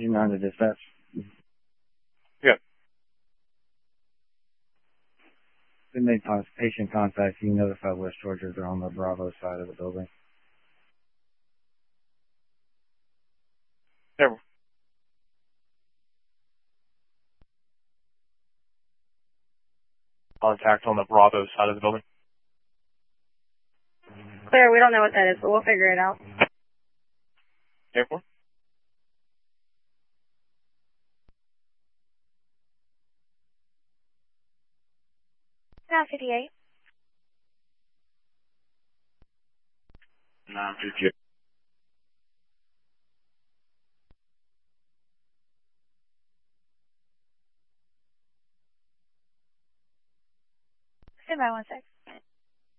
You're not to dispatch. Yeah. They made patient contact. You can notify West Georgia they're on the Bravo side of the building. Never. Contact on the Bravo side of the building. Clear, we don't know what that is, but we'll figure it out. Airport? Now 58. 958. Stand by 1 sec.